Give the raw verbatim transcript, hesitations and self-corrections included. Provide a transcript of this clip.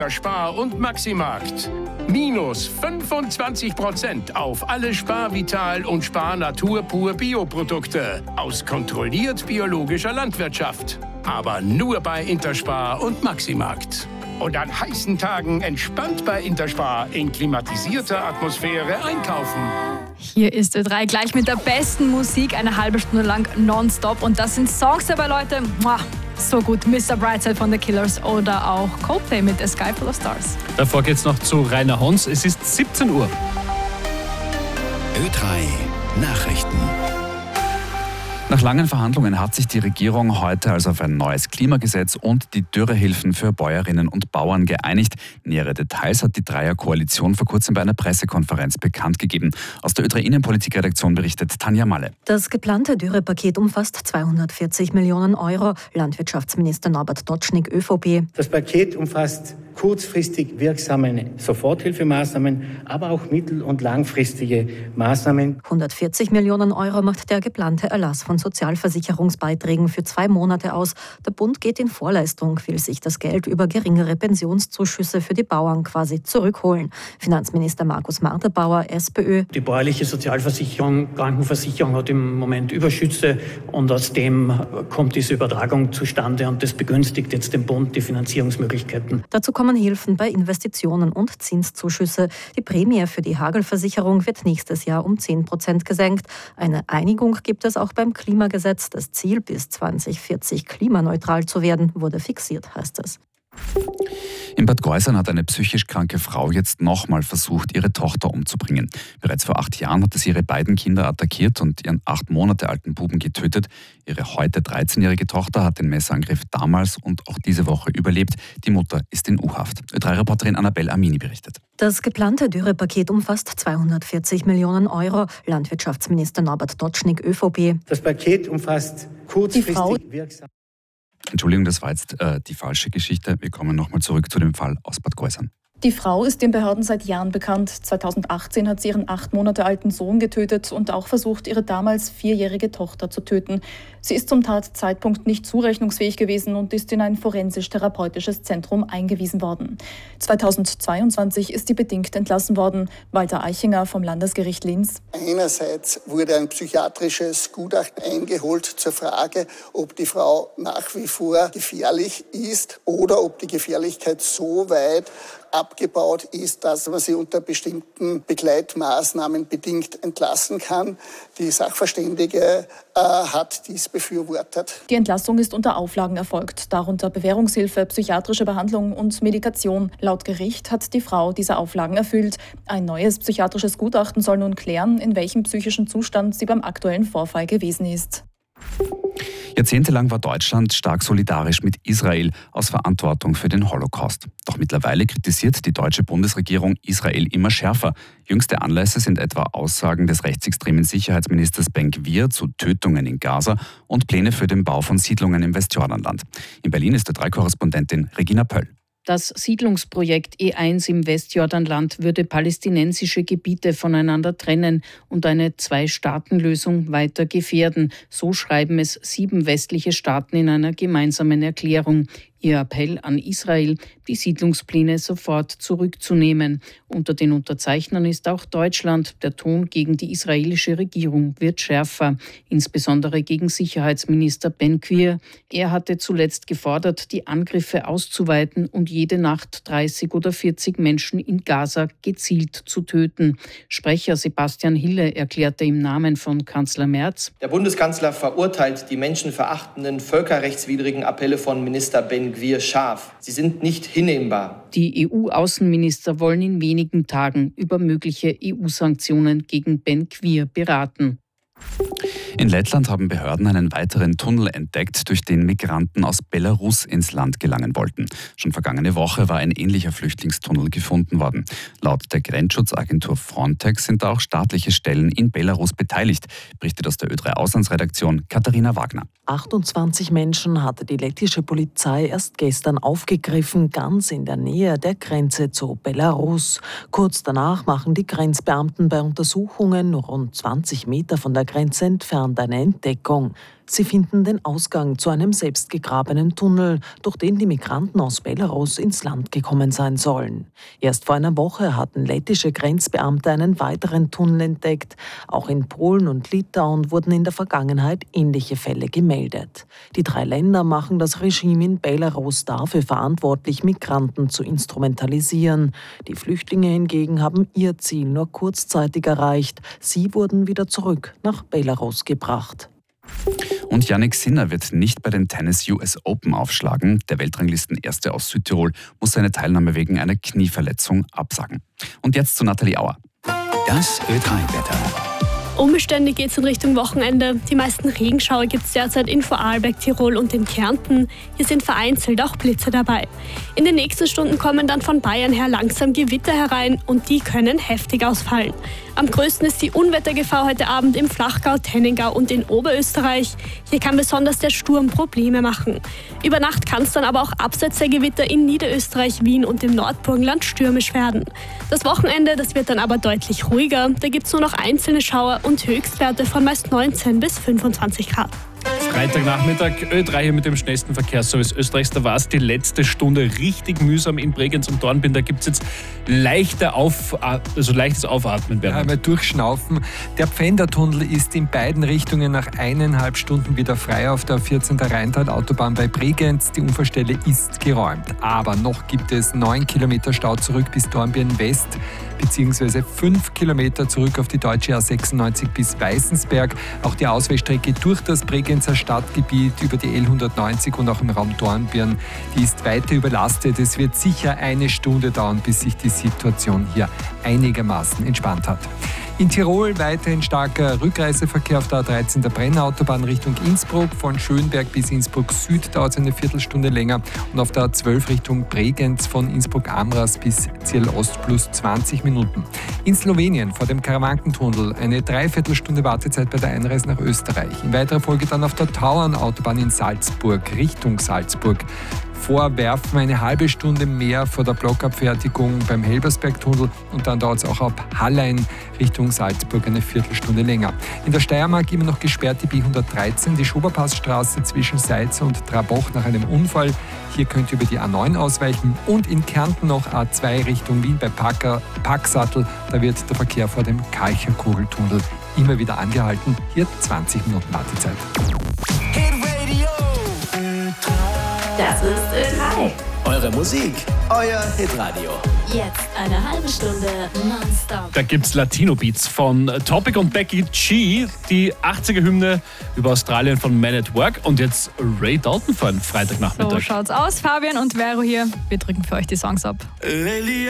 Spar- und Maximarkt. Minus fünfundzwanzig Prozent auf alle Spar-Vital und Spar-Natur-Pur Bioprodukte aus kontrolliert biologischer Landwirtschaft. Aber nur bei Interspar und Maximarkt. Und an heißen Tagen entspannt bei Interspar in klimatisierter Atmosphäre einkaufen. Hier ist Ö drei gleich mit der besten Musik, eine halbe Stunde lang nonstop. Und das sind Songs dabei, Leute, muah, so gut. Mister Brightside von The Killers oder auch Coldplay mit A Sky Full of Stars. Davor geht's noch zu Rainer Hons. Es ist siebzehn Uhr. Ö drei Nachrichten. Nach langen Verhandlungen hat sich die Regierung heute also auf ein neues Klimagesetz und die Dürrehilfen für Bäuerinnen und Bauern geeinigt. Nähere Details hat die Dreierkoalition vor kurzem bei einer Pressekonferenz bekannt gegeben. Aus der Ö drei Innenpolitik-Redaktion berichtet Tanja Malle. Das geplante Dürrepaket umfasst zweihundertvierzig Millionen Euro. Landwirtschaftsminister Norbert Dotschnig, ÖVP. Das Paket umfasst kurzfristig wirksame Soforthilfemaßnahmen, aber auch mittel- und langfristige Maßnahmen. hundertvierzig Millionen Euro macht der geplante Erlass von Sozialversicherungsbeiträgen für zwei Monate aus. Der Bund geht in Vorleistung, will sich das Geld über geringere Pensionszuschüsse für die Bauern quasi zurückholen. Finanzminister Markus Marterbauer, SPÖ. Die bäuerliche Sozialversicherung, Krankenversicherung hat im Moment Überschüsse und aus dem kommt diese Übertragung zustande und das begünstigt jetzt den Bund die Finanzierungsmöglichkeiten. Dazu kommen Hilfen bei Investitionen und Zinszuschüsse. Die Prämie für die Hagelversicherung wird nächstes Jahr um zehn Prozent gesenkt. Eine Einigung gibt es auch beim Klimagesetz. Das Ziel, bis zwanzig vierzig klimaneutral zu werden, wurde fixiert, heißt es. In Bad Gäusern hat eine psychisch kranke Frau jetzt nochmal versucht, ihre Tochter umzubringen. Bereits vor acht Jahren hatte sie ihre beiden Kinder attackiert und ihren acht Monate alten Buben getötet. Ihre heute dreizehnjährige Tochter hat den Messerangriff damals und auch diese Woche überlebt. Die Mutter ist in U-Haft. Ö drei Reporterin Annabelle Amini berichtet. Das geplante Dürrepaket umfasst zweihundertvierzig Millionen Euro. Landwirtschaftsminister Norbert Dotschnig, ÖVP. Das Paket umfasst kurzfristig wirksam. Entschuldigung, das war jetzt äh, die falsche Geschichte. Wir kommen nochmal zurück zu dem Fall aus Bad Gäusern. Die Frau ist den Behörden seit Jahren bekannt. zweitausendachtzehn hat sie ihren acht Monate alten Sohn getötet und auch versucht, ihre damals vierjährige Tochter zu töten. Sie ist zum Tatzeitpunkt nicht zurechnungsfähig gewesen und ist in ein forensisch-therapeutisches Zentrum eingewiesen worden. zweitausendzweiundzwanzig ist sie bedingt entlassen worden. Walter Eichinger vom Landesgericht Linz. Einerseits wurde ein psychiatrisches Gutachten eingeholt zur Frage, ob die Frau nach wie vor gefährlich ist oder ob die Gefährlichkeit so weit abgebaut ist, dass man sie unter bestimmten Begleitmaßnahmen bedingt entlassen kann. Die Sachverständige äh, hat dies befürwortet. Die Entlassung ist unter Auflagen erfolgt, darunter Bewährungshilfe, psychiatrische Behandlung und Medikation. Laut Gericht hat die Frau diese Auflagen erfüllt. Ein neues psychiatrisches Gutachten soll nun klären, in welchem psychischen Zustand sie beim aktuellen Vorfall gewesen ist. Jahrzehntelang war Deutschland stark solidarisch mit Israel aus Verantwortung für den Holocaust. Doch mittlerweile kritisiert die deutsche Bundesregierung Israel immer schärfer. Jüngste Anlässe sind etwa Aussagen des rechtsextremen Sicherheitsministers Ben-Gvir zu Tötungen in Gaza und Pläne für den Bau von Siedlungen im Westjordanland. In Berlin ist Ö drei Korrespondentin Regina Pöll. Das Siedlungsprojekt E eins im Westjordanland würde palästinensische Gebiete voneinander trennen und eine Zwei-Staaten-Lösung weiter gefährden. So schreiben es sieben westliche Staaten in einer gemeinsamen Erklärung. Ihr Appell an Israel, die Siedlungspläne sofort zurückzunehmen. Unter den Unterzeichnern ist auch Deutschland. Der Ton gegen die israelische Regierung wird schärfer, insbesondere gegen Sicherheitsminister Ben-Gvir. Er hatte zuletzt gefordert, die Angriffe auszuweiten und jede Nacht dreißig oder vierzig Menschen in Gaza gezielt zu töten. Sprecher Sebastian Hille erklärte im Namen von Kanzler Merz: Der Bundeskanzler verurteilt die menschenverachtenden, völkerrechtswidrigen Appelle von Minister Ben-Gvir scharf. Sie sind nicht hinnehmbar. Die E U-Außenminister wollen in wenigen Tagen über mögliche E U-Sanktionen gegen Ben-Gvir beraten. In Lettland haben Behörden einen weiteren Tunnel entdeckt, durch den Migranten aus Belarus ins Land gelangen wollten. Schon vergangene Woche war ein ähnlicher Flüchtlingstunnel gefunden worden. Laut der Grenzschutzagentur Frontex sind auch staatliche Stellen in Belarus beteiligt, berichtet aus der Ö drei Auslandsredaktion Katharina Wagner. achtundzwanzig Menschen hatte die lettische Polizei erst gestern aufgegriffen, ganz in der Nähe der Grenze zu Belarus. Kurz danach machen die Grenzbeamten bei Untersuchungen rund zwanzig Meter von der Grenze entfernt eine Entdeckung. Sie finden den Ausgang zu einem selbstgegrabenen Tunnel, durch den die Migranten aus Belarus ins Land gekommen sein sollen. Erst vor einer Woche hatten lettische Grenzbeamte einen weiteren Tunnel entdeckt. Auch in Polen und Litauen wurden in der Vergangenheit ähnliche Fälle gemeldet. Die drei Länder machen das Regime in Belarus dafür verantwortlich, Migranten zu instrumentalisieren. Die Flüchtlinge hingegen haben ihr Ziel nur kurzzeitig erreicht. Sie wurden wieder zurück nach Belarus gebracht. Und Jannik Sinner wird nicht bei den Tennis U S Open aufschlagen. Der Weltranglisten-Erste aus Südtirol muss seine Teilnahme wegen einer Knieverletzung absagen. Und jetzt zu Nathalie Auer. Das Ö drei Wetter. Unbeständig geht es in Richtung Wochenende. Die meisten Regenschauer gibt es derzeit in Vorarlberg, Tirol und in Kärnten. Hier sind vereinzelt auch Blitze dabei. In den nächsten Stunden kommen dann von Bayern her langsam Gewitter herein und die können heftig ausfallen. Am größten ist die Unwettergefahr heute Abend im Flachgau, Tennengau und in Oberösterreich. Hier kann besonders der Sturm Probleme machen. Über Nacht kann es dann aber auch abseits der Gewitter in Niederösterreich, Wien und im Nordburgenland stürmisch werden. Das Wochenende, das wird dann aber deutlich ruhiger. Da gibt es nur noch einzelne Schauer und Höchstwerte von meist neunzehn bis fünfundzwanzig Grad. Freitagnachmittag, Ö drei hier mit dem schnellsten Verkehrsservice Österreichs. Da war es die letzte Stunde richtig mühsam in Bregenz und Dornbirn. Da gibt es jetzt leichte Auf, also leichtes Aufatmen. Ja, einmal durchschnaufen. Der Pfändertunnel ist in beiden Richtungen nach eineinhalb Stunden wieder frei auf der vierzehnten Rheintal-Autobahn bei Bregenz. Die Unfallstelle ist geräumt. Aber noch gibt es neun Kilometer Stau zurück bis Dornbirn West, beziehungsweise fünf Kilometer zurück auf die deutsche A sechsundneunzig bis Weißensberg. Auch die Ausweichstrecke durch das Bregenzer Stadtgebiet über die L hundertneunzig und auch im Raum Dornbirn, die ist weiter überlastet. Es wird sicher eine Stunde dauern, bis sich die Situation hier einigermaßen entspannt hat. In Tirol weiterhin starker Rückreiseverkehr auf der A dreizehn der Brenner-Autobahn Richtung Innsbruck. Von Schönberg bis Innsbruck Süd dauert es eine Viertelstunde länger. Und auf der A zwölf Richtung Bregenz von Innsbruck-Amras bis Zierl Ost plus zwanzig Minuten. In Slowenien vor dem Karawankentunnel eine Dreiviertelstunde Wartezeit bei der Einreise nach Österreich. In weiterer Folge dann auf der Tauernautobahn in Salzburg Richtung Salzburg. Vorwerfen eine halbe Stunde mehr vor der Blockabfertigung beim Helbersbergtunnel und dann dauert es auch ab Hallein Richtung Salzburg eine Viertelstunde länger. In der Steiermark immer noch gesperrt die B hundertdreizehn, die Schoberpassstraße zwischen Seitz und Traboch nach einem Unfall. Hier könnt ihr über die A neun ausweichen und in Kärnten noch A zwei Richtung Wien bei Packer, Packsattel. Da wird der Verkehr vor dem Kalcherkugeltunnel immer wieder angehalten. Hier zwanzig Minuten Wartezeit. Das ist Ö drei. Eure Musik, euer Hitradio. Jetzt eine halbe Stunde nonstop. Da gibt's Latino-Beats von Topic und Becky G, die achtziger-Hymne über Australien von Man at Work und jetzt Ray Dalton für einen Freitagnachmittag. So schaut's aus. Fabian und Vero hier. Wir drücken für euch die Songs ab. Lately